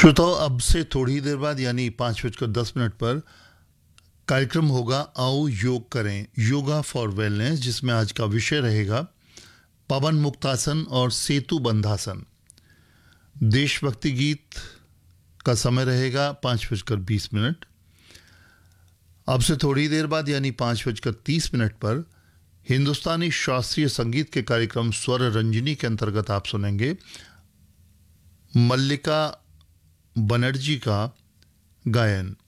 श्रोताओं, अब से थोड़ी देर बाद यानी 5:10 पर कार्यक्रम होगा आओ योग करें, योगा फॉर वेलनेस, जिसमें आज का विषय रहेगा पवन मुक्तासन और सेतु बंधासन। देशभक्ति गीत का समय रहेगा 5:20। अब से थोड़ी देर बाद यानी 5:30 पर हिंदुस्तानी शास्त्रीय संगीत के कार्यक्रम स्वर रंजनी के अंतर्गत आप सुनेंगे मल्लिका बनर्जी का गायन।